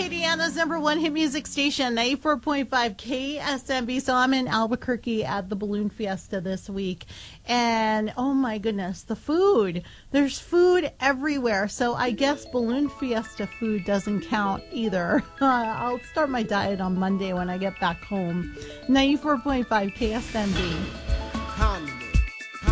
Acadiana's number one hit music station, 94.5 KSMB. So I'm in Albuquerque at the Balloon Fiesta this week. And oh my goodness, the food. There's food everywhere. So I guess Balloon Fiesta food doesn't count either. I'll start my diet on Monday when I get back home. 94.5 KSMB.